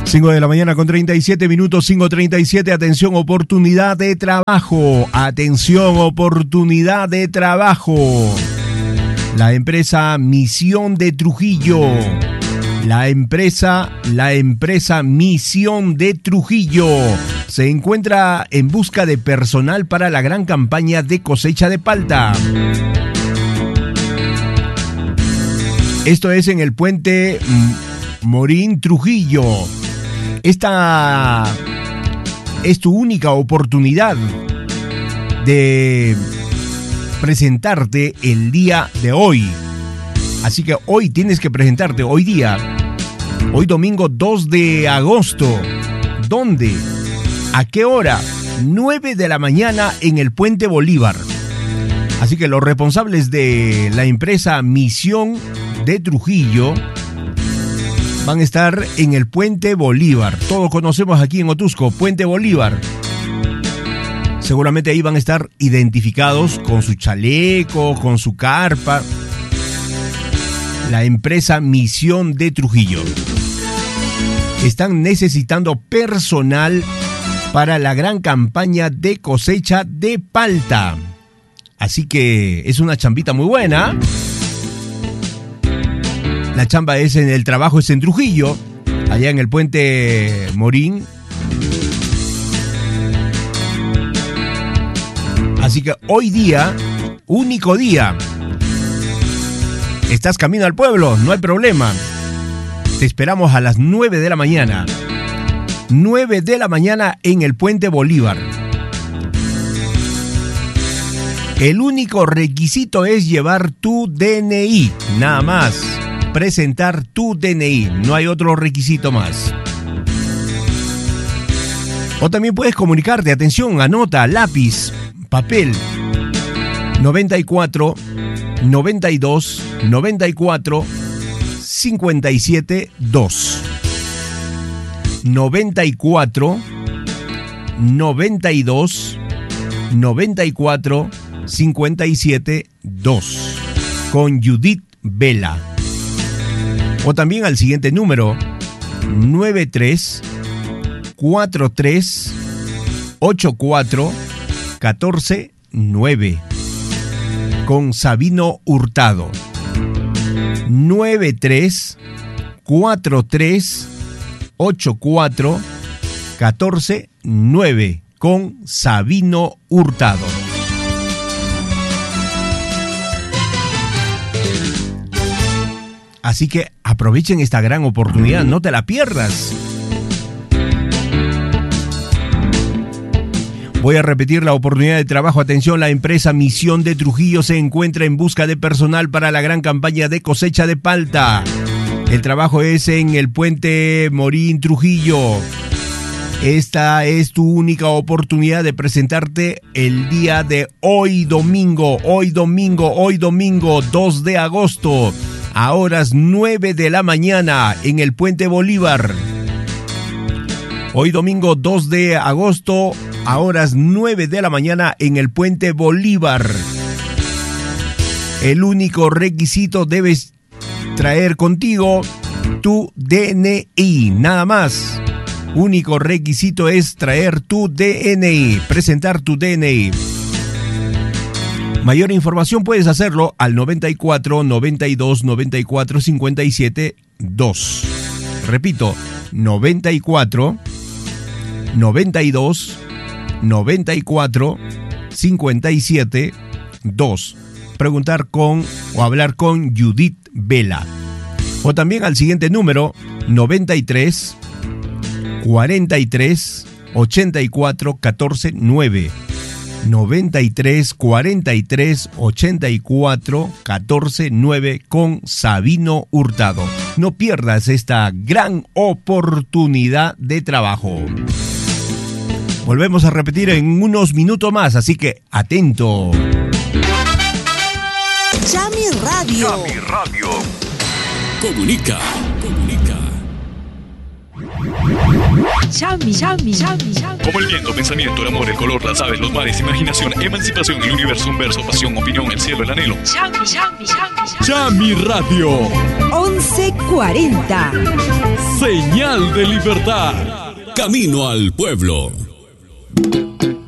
5 de la mañana con 37 minutos, 5:37. Atención, oportunidad de trabajo. Atención, oportunidad de trabajo. La empresa Misión de Trujillo. La empresa Misión de Trujillo se encuentra en busca de personal para la gran campaña de cosecha de palta. Esto es en el puente Morín Trujillo. Esta es tu única oportunidad de presentarte el día de hoy. Así que hoy tienes que presentarte, hoy domingo 2 de agosto. ¿Dónde? ¿A qué hora? 9 de la mañana en el Puente Bolívar. Así que los responsables de la empresa Misión de Trujillo van a estar en el Puente Bolívar. Todos conocemos aquí en Otusco, Puente Bolívar. Seguramente ahí van a estar identificados con su chaleco, con su carpa. La empresa Misión de Trujillo. Están necesitando personal para la gran campaña de cosecha de palta. Así que es una chambita muy buena. La chamba el trabajo es en Trujillo, allá en el puente Morín. Así que hoy día, único día, estás camino al pueblo, no hay problema. Te esperamos a las 9 de la mañana. 9 de la mañana en el Puente Bolívar. El único requisito es llevar tu DNI, nada más. Presentar tu DNI, no hay otro requisito más. O también puedes comunicarte, atención, anota, lápiz, papel. 94 92 94 57 2. 94 92 94 57 2 con Judith Vela. O también al siguiente número 93 43 84 14 9 con Sabino Hurtado. 93 43 84 14 9 con Sabino Hurtado. Así que aprovechen esta gran oportunidad, no te la pierdas. Voy a repetir la oportunidad de trabajo. Atención, la empresa Misión de Trujillo se encuentra en busca de personal para la gran campaña de cosecha de palta. El trabajo es en el puente Morín Trujillo. Esta es tu única oportunidad de presentarte el día de hoy domingo 2 de agosto. A horas 9 de la mañana en el Puente Bolívar. Hoy domingo 2 de agosto a horas 9 de la mañana en el Puente Bolívar. El único requisito, debes traer contigo tu DNI, nada más. Único requisito es traer tu DNI, presentar tu DNI. Mayor información puedes hacerlo al 94 92 94 57 2. Repito, 94 92 94 57 2. Preguntar con o hablar con Judith Vela. O también al siguiente número 93 43 84 14 9. 93 43 84 14 9 con Sabino Hurtado. No pierdas esta gran oportunidad de trabajo. Volvemos a repetir en unos minutos más, así que atento. Chami Radio. Comunica. Chami. Como el viento, pensamiento, el amor, el color, las aves, los mares, imaginación, emancipación, el universo, un verso, pasión, opinión, el cielo, el anhelo. Chami Radio. 11:40. Señal de Libertad. Camino al pueblo.